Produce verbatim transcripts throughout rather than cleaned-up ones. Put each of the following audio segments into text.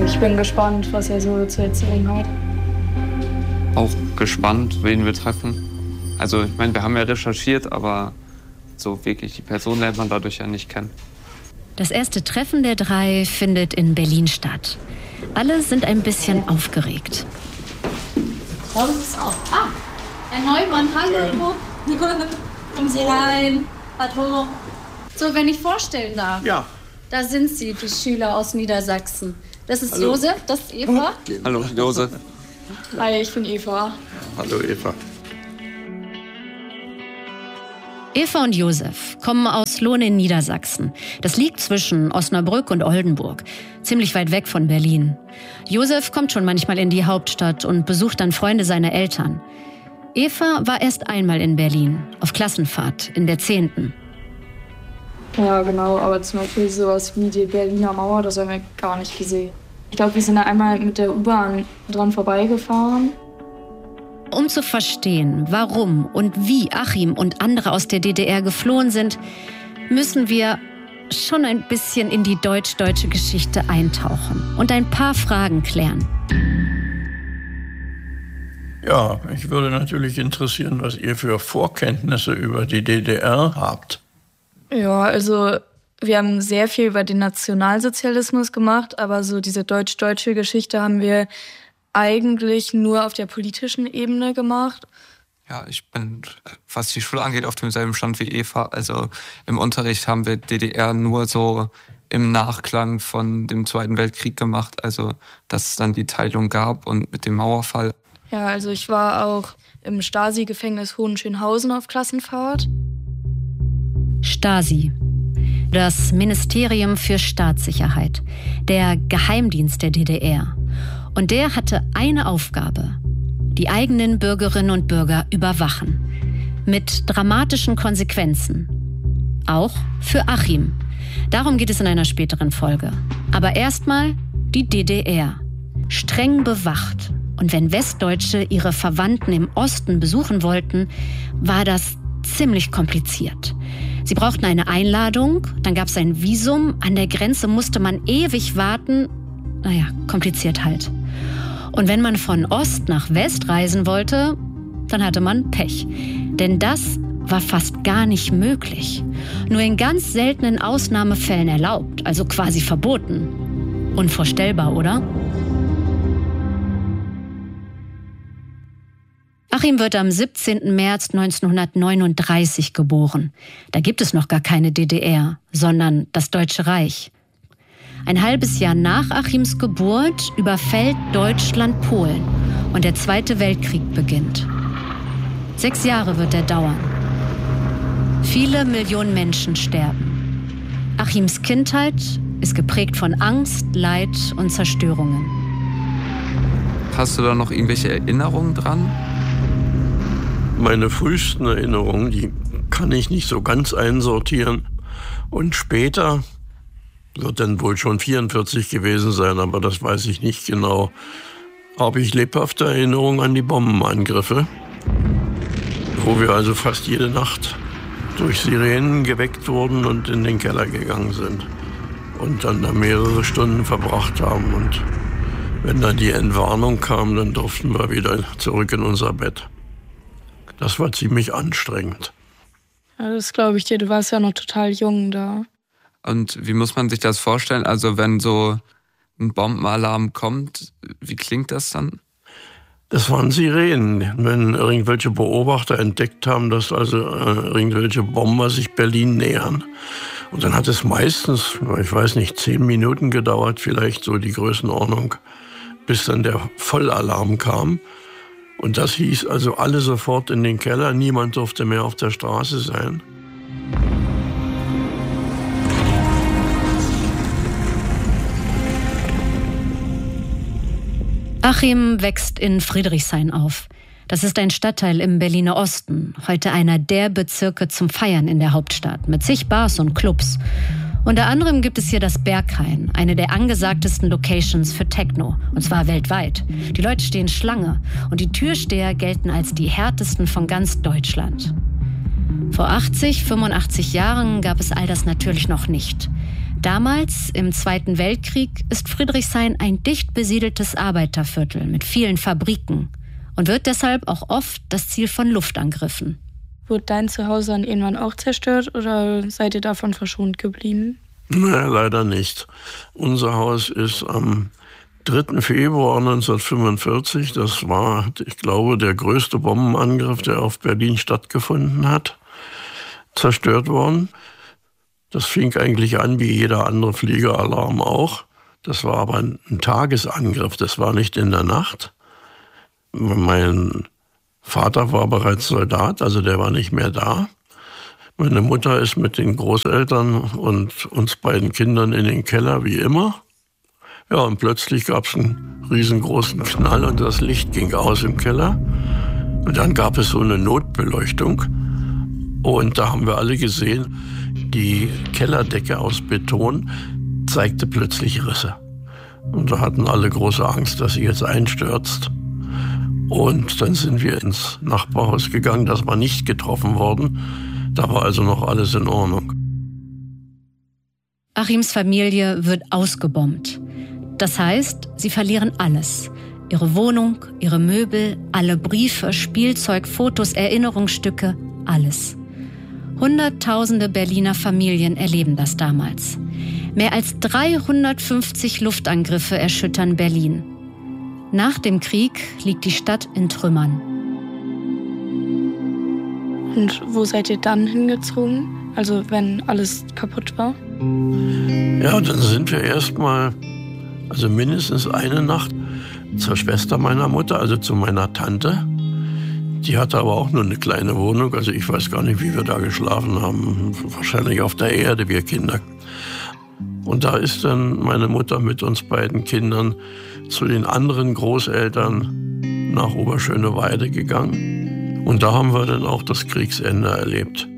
ich bin gespannt, was er so zu erzählen hat. Auch gespannt, wen wir treffen. Also ich meine, wir haben ja recherchiert, aber so wirklich die Person lernt man dadurch ja nicht kennen. Das erste Treffen der drei findet in Berlin statt. Alle sind ein bisschen aufgeregt. Das ist auch. Ah, Herr Neumann, hallo. Kommen Sie rein. Hallo. So, wenn ich vorstellen darf. Ja. Da sind Sie, die Schüler aus Niedersachsen. Das ist Hallo. Josef, das ist Eva. Hallo, Josef. Hi, ich bin Eva. Hallo Eva. Eva und Josef kommen aus Lohn in Niedersachsen. Das liegt zwischen Osnabrück und Oldenburg, ziemlich weit weg von Berlin. Josef kommt schon manchmal in die Hauptstadt und besucht dann Freunde seiner Eltern. Eva war erst einmal in Berlin, auf Klassenfahrt, in der zehnten. Ja, genau, aber zum Beispiel sowas wie die Berliner Mauer, das haben wir gar nicht gesehen. Ich glaube, wir sind da einmal mit der U-Bahn dran vorbeigefahren. Um zu verstehen, warum und wie Achim und andere aus der D D R geflohen sind, müssen wir schon ein bisschen in die deutsch-deutsche Geschichte eintauchen und ein paar Fragen klären. Ja, mich würde natürlich interessieren, was ihr für Vorkenntnisse über die D D R habt. Ja, also wir haben sehr viel über den Nationalsozialismus gemacht, aber so diese deutsch-deutsche Geschichte haben wir eigentlich nur auf der politischen Ebene gemacht. Ja, ich bin, was die Schule angeht, auf demselben Stand wie Eva. Also im Unterricht haben wir D D R nur so im Nachklang von dem Zweiten Weltkrieg gemacht. Also dass es dann die Teilung gab und mit dem Mauerfall. Ja, also ich war auch im Stasi-Gefängnis Hohenschönhausen auf Klassenfahrt. Stasi. Das Ministerium für Staatssicherheit. Der Geheimdienst der D D R. Und der hatte eine Aufgabe: die eigenen Bürgerinnen und Bürger überwachen. Mit dramatischen Konsequenzen. Auch für Achim. Darum geht es in einer späteren Folge. Aber erstmal die D D R. Streng bewacht. Und wenn Westdeutsche ihre Verwandten im Osten besuchen wollten, war das ziemlich kompliziert. Sie brauchten eine Einladung, dann gab es ein Visum, an der Grenze musste man ewig warten. Naja, kompliziert halt. Und wenn man von Ost nach West reisen wollte, dann hatte man Pech. Denn das war fast gar nicht möglich. Nur in ganz seltenen Ausnahmefällen erlaubt, also quasi verboten. Unvorstellbar, oder? Achim wird am siebzehnten März neunzehnhundertneununddreißig geboren. Da gibt es noch gar keine D D R, sondern das Deutsche Reich. Ein halbes Jahr nach Achims Geburt überfällt Deutschland Polen und der Zweite Weltkrieg beginnt. Sechs Jahre wird er dauern. Viele Millionen Menschen sterben. Achims Kindheit ist geprägt von Angst, Leid und Zerstörungen. Hast du da noch irgendwelche Erinnerungen dran? Meine frühesten Erinnerungen, die kann ich nicht so ganz einsortieren. Und später wird dann wohl schon vierundvierzig gewesen sein, aber das weiß ich nicht genau. Habe ich lebhafte Erinnerungen an die Bombenangriffe, wo wir also fast jede Nacht durch Sirenen geweckt wurden und in den Keller gegangen sind. Und dann da mehrere Stunden verbracht haben. Und wenn dann die Entwarnung kam, dann durften wir wieder zurück in unser Bett. Das war ziemlich anstrengend. Ja, das glaube ich dir. Du warst ja noch total jung da. Und wie muss man sich das vorstellen? Also wenn so ein Bombenalarm kommt, wie klingt das dann? Das waren Sirenen. Wenn irgendwelche Beobachter entdeckt haben, dass also äh, irgendwelche Bomber sich Berlin nähern. Und dann hat es meistens, ich weiß nicht, zehn Minuten gedauert, vielleicht so die Größenordnung, bis dann der Vollalarm kam. Und das hieß also alle sofort in den Keller, niemand durfte mehr auf der Straße sein. Achim wächst in Friedrichshain auf. Das ist ein Stadtteil im Berliner Osten, heute einer der Bezirke zum Feiern in der Hauptstadt, mit zig Bars und Clubs. Unter anderem gibt es hier das Berghain, eine der angesagtesten Locations für Techno, und zwar weltweit. Die Leute stehen Schlange und die Türsteher gelten als die härtesten von ganz Deutschland. Vor achtzig, fünfundachtzig Jahren gab es all das natürlich noch nicht. Damals, im Zweiten Weltkrieg, ist Friedrichshain ein dicht besiedeltes Arbeiterviertel mit vielen Fabriken und wird deshalb auch oft das Ziel von Luftangriffen. Wurde dein Zuhause dann irgendwann auch zerstört oder seid ihr davon verschont geblieben? Nein, leider nicht. Unser Haus ist am dritten Februar neunzehnhundertfünfundvierzig, das war, ich glaube, der größte Bombenangriff, der auf Berlin stattgefunden hat, zerstört worden. Das fing eigentlich an wie jeder andere Fliegeralarm auch. Das war aber ein Tagesangriff, das war nicht in der Nacht. Mein Vater war bereits Soldat, also der war nicht mehr da. Meine Mutter ist mit den Großeltern und uns beiden Kindern in den Keller, wie immer. Ja, und plötzlich gab es einen riesengroßen Knall und das Licht ging aus im Keller. Und dann gab es so eine Notbeleuchtung. Und da haben wir alle gesehen, die Kellerdecke aus Beton zeigte plötzlich Risse. Und da hatten alle große Angst, dass sie jetzt einstürzt. Und dann sind wir ins Nachbarhaus gegangen, das war nicht getroffen worden. Da war also noch alles in Ordnung. Achims Familie wird ausgebombt. Das heißt, sie verlieren alles. Ihre Wohnung, ihre Möbel, alle Briefe, Spielzeug, Fotos, Erinnerungsstücke, alles. Hunderttausende Berliner Familien erleben das damals. Mehr als dreihundertfünfzig Luftangriffe erschüttern Berlin. Nach dem Krieg liegt die Stadt in Trümmern. Und wo seid ihr dann hingezogen? Also wenn alles kaputt war? Ja, dann sind wir erstmal, also mindestens eine Nacht zur Schwester meiner Mutter, also zu meiner Tante. Die hatte aber auch nur eine kleine Wohnung, also ich weiß gar nicht, wie wir da geschlafen haben. Wahrscheinlich auf der Erde, wir Kinder. Und da ist dann meine Mutter mit uns beiden Kindern zu den anderen Großeltern nach Oberschöneweide gegangen. Und da haben wir dann auch das Kriegsende erlebt.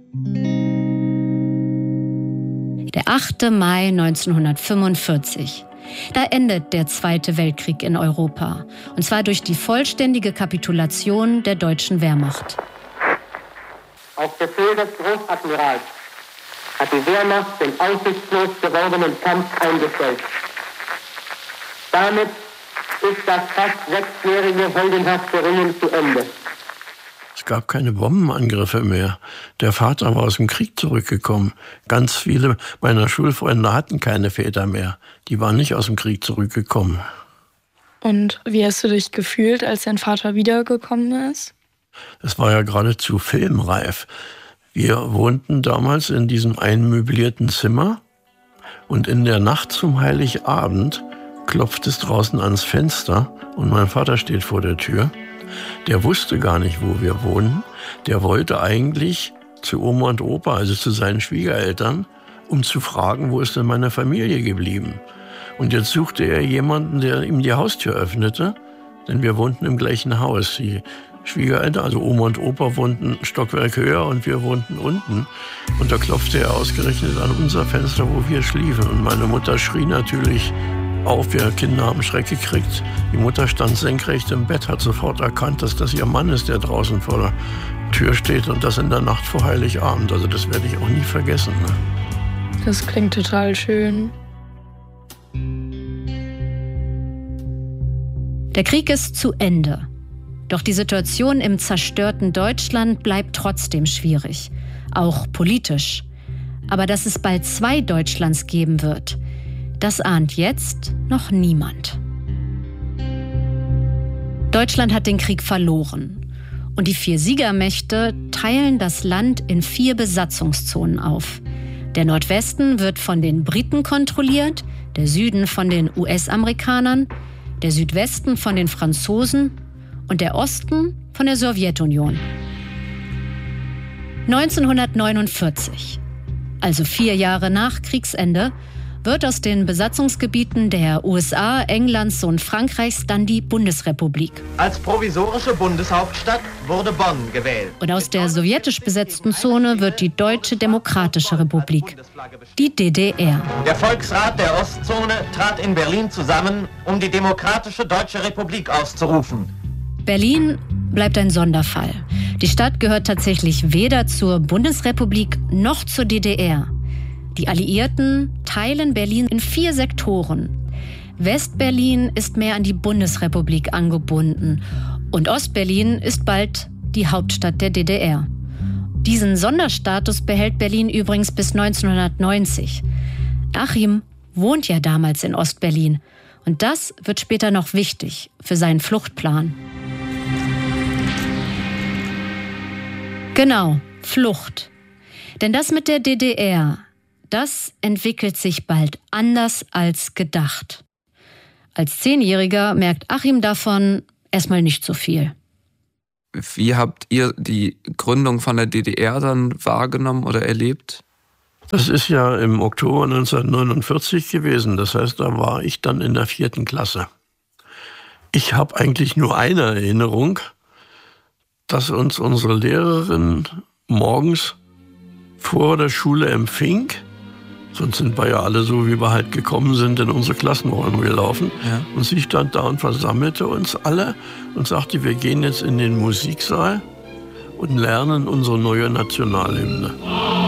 Der achte Mai neunzehnhundertfünfundvierzig. Da endet der Zweite Weltkrieg in Europa. Und zwar durch die vollständige Kapitulation der deutschen Wehrmacht. Auf Befehl des Großadmirals hat die Wehrmacht den aussichtslos gewordenen Kampf eingestellt. Damit ist das fast sechsjährige heldenhafte Ringen zu Ende. Es gab keine Bombenangriffe mehr. Der Vater war aus dem Krieg zurückgekommen. Ganz viele meiner Schulfreunde hatten keine Väter mehr. Die waren nicht aus dem Krieg zurückgekommen. Und wie hast du dich gefühlt, als dein Vater wiedergekommen ist? Es war ja geradezu filmreif. Wir wohnten damals in diesem einmöblierten Zimmer und in der Nacht zum Heiligabend klopft es draußen ans Fenster und mein Vater steht vor der Tür. Der wusste gar nicht, wo wir wohnen. Der wollte eigentlich zu Oma und Opa, also zu seinen Schwiegereltern, um zu fragen, wo ist denn meine Familie geblieben? Und jetzt suchte er jemanden, der ihm die Haustür öffnete, denn wir wohnten im gleichen Haus. Die Schwiegereltern, also Oma und Opa, wohnten ein Stockwerk höher und wir wohnten unten. Und da klopfte er ausgerechnet an unser Fenster, wo wir schliefen. Und meine Mutter schrie natürlich auf, wir Kinder haben Schreck gekriegt. Die Mutter stand senkrecht im Bett, hat sofort erkannt, dass das ihr Mann ist, der draußen vor der Tür steht und das in der Nacht vor Heiligabend. Also das werde ich auch nie vergessen. Ne? Das klingt total schön. Der Krieg ist zu Ende. Doch die Situation im zerstörten Deutschland bleibt trotzdem schwierig, auch politisch. Aber dass es bald zwei Deutschlands geben wird, das ahnt jetzt noch niemand. Deutschland hat den Krieg verloren. Und die vier Siegermächte teilen das Land in vier Besatzungszonen auf. Der Nordwesten wird von den Briten kontrolliert, der Süden von den U S-Amerikanern, der Südwesten von den Franzosen und der Osten von der Sowjetunion. neunzehnhundertneunundvierzig, also vier Jahre nach Kriegsende, wird aus den Besatzungsgebieten der U S A, Englands und Frankreichs dann die Bundesrepublik. Als provisorische Bundeshauptstadt wurde Bonn gewählt. Und aus der sowjetisch besetzten Zone wird die Deutsche Demokratische Republik, die D D R. Der Volksrat der Ostzone trat in Berlin zusammen, um die Demokratische Deutsche Republik auszurufen. Berlin bleibt ein Sonderfall. Die Stadt gehört tatsächlich weder zur Bundesrepublik noch zur D D R. Die Alliierten teilen Berlin in vier Sektoren. West-Berlin ist mehr an die Bundesrepublik angebunden und Ost-Berlin ist bald die Hauptstadt der D D R. Diesen Sonderstatus behält Berlin übrigens bis neunzehnhundertneunzig. Achim wohnt ja damals in Ost-Berlin und das wird später noch wichtig für seinen Fluchtplan. Genau, Flucht. Denn das mit der D D R, das entwickelt sich bald anders als gedacht. Als Zehnjähriger merkt Achim davon erstmal nicht so viel. Wie habt ihr die Gründung von der D D R dann wahrgenommen oder erlebt? Das ist ja im Oktober neunzehnhundertneunundvierzig gewesen. Das heißt, da war ich dann in der vierten Klasse. Ich habe eigentlich nur eine Erinnerung, dass uns unsere Lehrerin morgens vor der Schule empfing. Sonst sind wir ja alle so, wie wir halt gekommen sind, in unsere Klassenräume gelaufen. Ja. Und sie stand da und versammelte uns alle und sagte, wir gehen jetzt in den Musiksaal und lernen unsere neue Nationalhymne.